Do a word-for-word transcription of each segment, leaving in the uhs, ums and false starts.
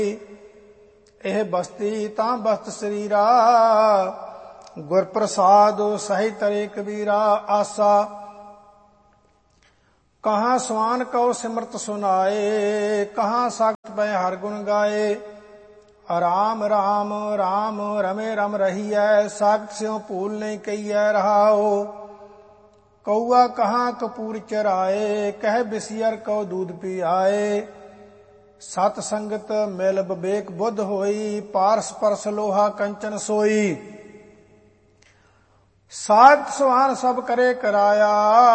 ਇਹ ਬਸਤੀ ਤਾਂ ਬਸਤ ਸਰੀਰਾ, ਗੁਰ ਪ੍ਰਸਾਦ ਸਹੀ ਤਰੇ ਕਬੀਰਾ। ਆਸਾ ਕਹਾਂ ਸਵਾਨ ਕਉ ਸਿਮਰਤ ਸੁਨਾਏ, ਕਹਾਂ ਸਾਖਤ ਪੈ ਹਰ ਗੁਣ ਗਾਏ। ਰਾਮ ਰਾਮ ਰਾਮ ਰਮੇ ਰਮ ਰਹੀਐ, ਸਾਖਤ ਸਿਉ ਭੂਲ ਨਹੀਂ ਕਹੀਐ ਰਹਾਓ। ਕਊਆ ਕਹਾਂ ਕਪੂਰ ਚਰਾਏ, ਕਹਿ ਬਿਸਿਅਰ ਕਉ ਦੂਧ ਪੀ ਆਏ। ਸਤ ਸੰਗਤ ਮਿਲ ਬਿਬੇਕ ਬੁੱਧ ਹੋਈ, ਪਾਰਸ ਪਰਸ ਲੋਹਾ ਕੰਚਨ ਸੋਈ। ਸਾਖਤ ਸਵਾਨ ਸਭ ਕਰੇ ਕਰਾਇਆ,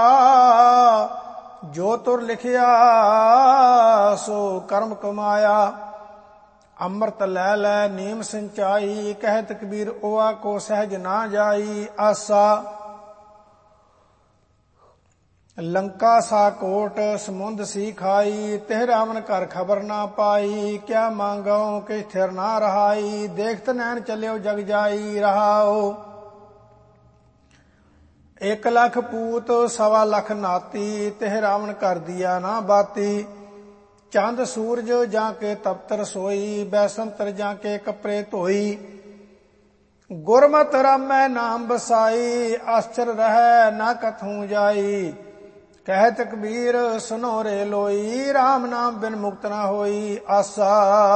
ਜੋ ਤੁਰ ਲਿਖਿਆ ਸੋ ਕਰਮ ਕਮਾਇਆ। ਅੰਮ੍ਰਿਤ ਲੈ ਲੈ ਨੀਮ ਸਿੰਚਾਈ, ਕਹਿਤ ਕਬੀਰ ਓਆ ਕੋ ਸਹਿਜ ਨਾ ਜਾਈ। ਆਸਾ ਲੰਕਾ ਸਾ ਕੋਟ ਸਮੁੰਦ ਸੀ ਖਾਈ, ਤਿਹ ਰਾਵਣ ਘਰ ਖਬਰ ਨਾ ਪਾਈ। ਕਿਆ ਮੰਗਉ ਕਿ ਥਿਰ ਨਾ ਰਹਾਈ, ਦੇਖਤ ਨੈਣ ਚੱਲਿਓ ਜਗ ਜਾਈ ਰਹਾਓ। ਇੱਕ ਲੱਖ ਪੂਤ ਸਵਾ ਲੱਖ ਨਾਤੀ, ਤਿਹ ਰਾਵਣ ਕਰ ਦਿਆ ਨਾ ਬਾਤੀ। ਚੰਦ ਸੂਰਜ ਜਾਂ ਕੇ ਤਪਤ ਰਸੋਈ, ਬੈਸੰਤਰ ਜਾਂ ਕੇ ਕੱਪੜੇ ਧੋਈ। ਗੁਰਮਤਿ ਰਾਮੈ ਨਾਮ ਬਸਾਈ, ਆਸਚਰ ਰਹਿ ਨਾ ਕਥੂ ਜਾਈ। ਕਹਿਤ ਕਬੀਰ ਸੁਨੋ ਰੇ ਲੋਈ, ਰਾਮ ਨਾਮ ਬਿਨ ਮੁਕਤ ਨਾ ਹੋਈ। ਆਸਾ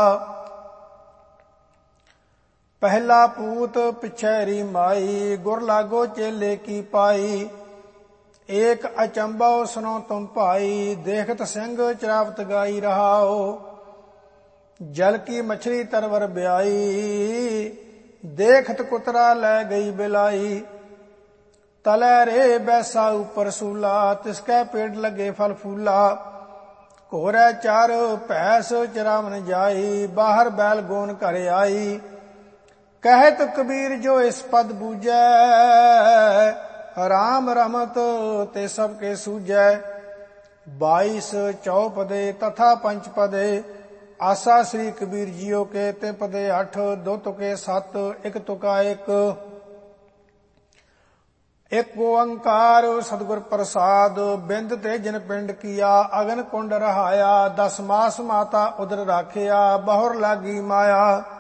ਪਹਿਲਾ ਪੂਤ ਪਿਛੈਰੀ ਮਾਈ, ਗੁਰ ਲਾਗੋ ਚੇਲੇ ਕੀ ਪਾਈ। ਏਕ ਅਚੰਭਉ ਸੁਨੋ ਤੁਮ ਭਾਈ, ਦੇਖਤ ਸਿੰਘ ਚਰਾਵਤ ਗਾਈ ਰਹਾਓ। ਜਲ ਕੀ ਮਛਲੀ ਤਰਵਰ ਬਿਆਈ, ਦੇਖਤ ਕੁਤਰਾ ਲੈ ਗਈ ਬਿਲਾਈ। ਤਲੈ ਰੇ ਬੈਸਾ ਉਪਰ ਸੂਲਾ, ਤਿਸਕੈ ਪੇੜ ਲਗੇ ਫਲ ਫੂਲਾ। ਘੋਰੈ ਚਾਰ ਭੈਸ ਚਰਾਵਨ ਜਾਈ, ਬਾਹਰ ਬੈਲ ਗੋਨ ਘਰ ਆਈ। ਕਹਿਤ ਕਬੀਰ ਜੋ ਇਸ ਪਦ ਬੂਝੈ, ਰਾਮ ਰਮਤ ਤੇ ਸਭ ਕੇ ਸੂਝੈ। ਬਾਈਸ ਚੌਪਦੇ ਤਥਾ ਪੰਚ ਪਦੇ, ਆਸਾ ਸ੍ਰੀ ਕਬੀਰ ਜੀਓ ਕੇ ਤੇ ਪਦੇ ਅੱਠ। ਦੋ ਤੁਕੇ ਸੱਤ, ਇੱਕ ਤੁਕਾ ਇੱਕ। ਇੱਕ ਓੰਕਾਰ ਸਤਿਗੁਰ ਪ੍ਰਸਾਦ, ਬਿੰਦ ਤੇ ਜਿਨ ਪਿੰਡ ਕੀਆ। ਅਗਨ ਕੁੰਡ ਰਹਾਇਆ, ਦਸ ਮਾਸ ਮਾਤਾ ਉਦਰ ਰਾਖਿਆ। ਬਹੁਰ ਲਾਗੀ ਮਾਇਆ।